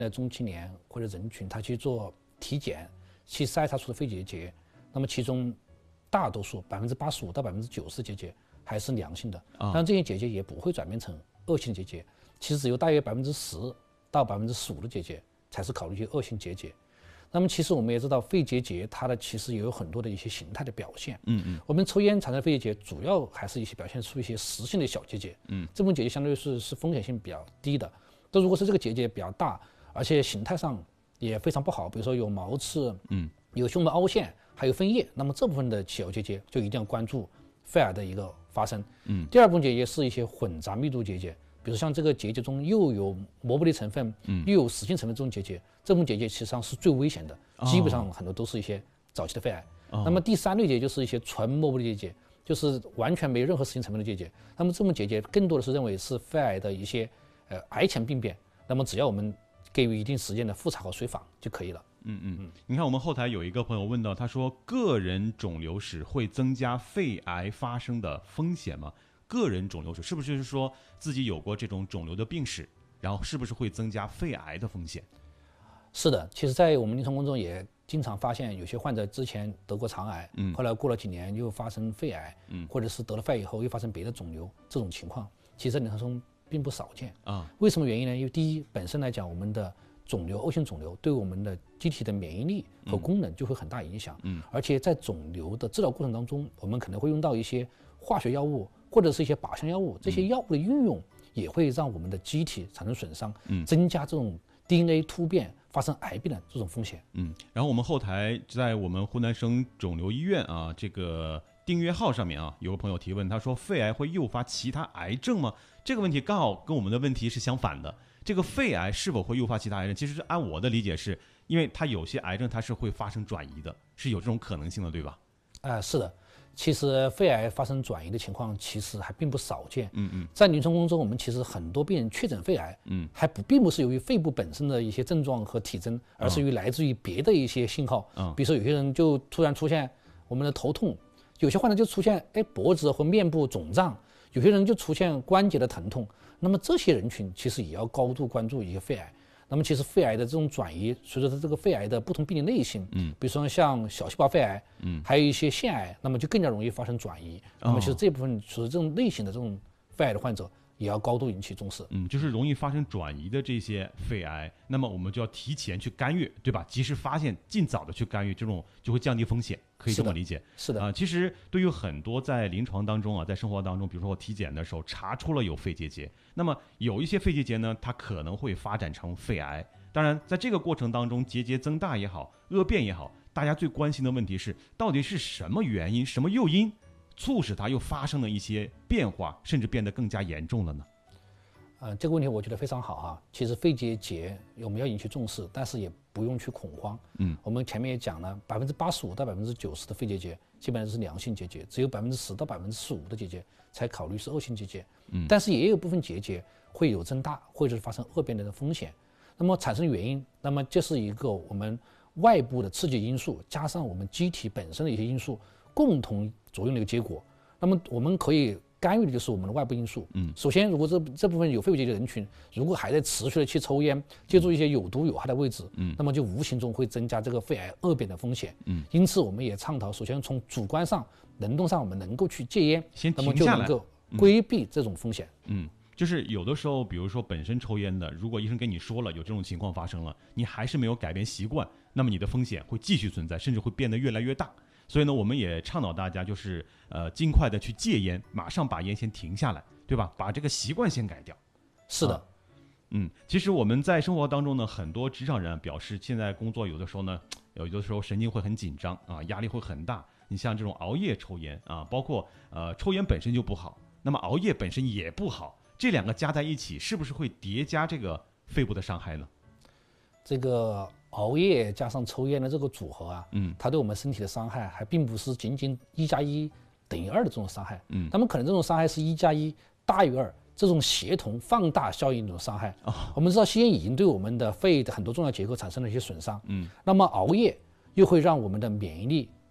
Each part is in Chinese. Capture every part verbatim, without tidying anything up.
的中青年或者人群，他去做体检，去筛查出的肺结节，那么其中大多数百分之八十五到百分之九十的结节还是良性的， 啊、 但这些结节也不会转变成恶性结节，其实只有大约百分之十到百分之十五的结节才是考虑一些恶性结节。那么其实我们也知道，肺结节它的其实也有很多的一些形态的表现。 嗯嗯， 我们抽烟产生的肺结节，主要还是一些表现出一些实性的小结节。 嗯， 这种结节相对是是风险性比较低的。但如果是这个结节比较大，而且形态上也非常不好，比如说有毛刺， 嗯， 有胸膜凹陷，还有分叶，那么这部分的小结节就一定要关注肺癌的一个发生。 嗯， 第二部分结节是一些混杂密度结节。比如像这个结节中又有膜玻璃成分，嗯，又有实性成分这种结节，这种结节实际上是最危险的， 哦、 基本上很多都是一些早期的肺癌。 哦、 那么第三类结节就是一些纯膜玻璃结节，就是完全没有任何实性成分的结节。那么这种结节更多的是认为是肺癌的一些呃癌前病变，那么只要我们给予一定时间的复查和随访就可以了。 嗯嗯嗯，你看我们后台有一个朋友问到，他说个人肿瘤史会增加肺癌发生的风险吗？个人肿瘤史是不是说自己有过这种肿瘤的病史，然后是不是会增加肺癌的风险？ 是的，其实在我们临床工作也经常发现，有些患者之前得过肠癌， 嗯， 后来过了几年又发生肺癌， 嗯， 或者是得了肺癌以后又发生别的肿瘤，这种情况其实在临床中并不少见啊。 为什么原因呢？因为第一，本身来讲，我们的肿瘤、恶性肿瘤对我们的机体的免疫力和功能就会很大影响， 嗯， 而且在肿瘤的治疗过程当中，我们可能会用到一些化学药物。或者是一些靶向药物，这些药物的运用也会让我们的机体产生损伤， 嗯， 增加这种 D N A 突变发生癌变的这种风险。 嗯，然后我们后台在我们湖南省肿瘤医院啊这个订阅号上面啊，有个朋友提问，他说肺癌会诱发其他癌症吗？这个问题刚好跟我们的问题是相反的。这个肺癌是否会诱发其他癌症？其实按我的理解是，因为它有些癌症它是会发生转移的，是有这种可能性的，对吧？ 啊、呃，是的。其实肺癌发生转移的情况其实还并不少见。 嗯嗯， 在临床工作中，我们其实很多病人确诊肺癌， 嗯， 还不并不是由于肺部本身的一些症状和体征，而是于来自于别的一些信号。 嗯， 比如说有些人就突然出现我们的头痛，有些患者就出现哎脖子和面部肿胀，有些人就出现关节的疼痛。那么这些人群其实也要高度关注一些肺癌。那么其实肺癌的这种转移，随着它这个肺癌的不同病理类型， 嗯， 比如说像小细胞肺癌， 嗯， 还有一些腺癌，那么就更加容易发生转移。 哦、 那么其实这部分属于这种类型的这种肺癌的患者，也要高度引起重视。 嗯，就是容易发生转移的这些肺癌，那么我们就要提前去干预，对吧？及时发现，尽早的去干预，这种就会降低风险，可以这么理解。 是的啊、呃，其实对于很多在临床当中啊，在生活当中，比如说我体检的时候查出了有肺结节，那么有一些肺结节呢，它可能会发展成肺癌。当然，在这个过程当中，结节增大也好，恶变也好，大家最关心的问题是，到底是什么原因、什么诱因，促使它又发生了一些变化，甚至变得更加严重了呢？ 呃，这个问题我觉得非常好哈。其实肺结节我们要引起重视，但是也不用去恐慌。 嗯， 我们前面也讲了，百分之八十五到百分之九十的肺结节基本上是良性结节，只有百分之十到百分之十五的结节才考虑是恶性结节。 嗯， 但是也有部分结节会有增大或者是发生恶变的风险。那么产生原因，那么这是一个我们外部的刺激因素加上我们机体本身的一些因素共同作用的一个结果。那么我们可以干预的就是我们的外部因素。 嗯， 首先，如果这这部分有肺结节的人群，如果还在持续的去抽烟，接触一些有毒有害的位置， 嗯， 那么就无形中会增加这个肺癌恶变的风险。 嗯， 因此我们也倡导，首先从主观上、能动上，我们能够去戒烟， 先那么停下来， 就能够规避这种风险。 嗯。嗯就是有的时候，比如说本身抽烟的，如果医生跟你说了有这种情况发生了，你还是没有改变习惯，那么你的风险会继续存在，甚至会变得越来越大。所以呢，我们也倡导大家就是呃尽快的去戒烟，马上把烟先停下来，对吧？把这个习惯先改掉。 是的。 啊嗯，其实我们在生活当中呢，很多职场人表示，现在工作有的时候呢，有的时候神经会很紧张啊，压力会很大。你像这种熬夜抽烟啊，包括呃抽烟本身就不好，那么熬夜本身也不好。这两个加在一起，是不是会叠加这个肺部的伤害呢？ 这个熬夜加上抽烟的这个组合啊， 嗯， 它对我们身体的伤害还并不是仅仅一加一等于二的这种伤害， 嗯， 那么可能这种伤害是一加一大于二，这种协同放大效应这种伤害。 哦， 我们知道吸烟已经对我们的肺的很多重要结构产生了一些损伤， 嗯， 那么熬夜又会让我们的免疫力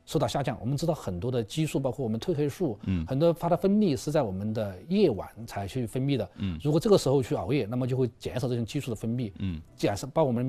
受到下降。我们知道很多的激素，包括我们褪黑素， 嗯， 很多它的分泌是在我们的夜晚才去分泌的。 嗯， 如果这个时候去熬夜，那么就会减少这种激素的分泌， 嗯， 减少把我们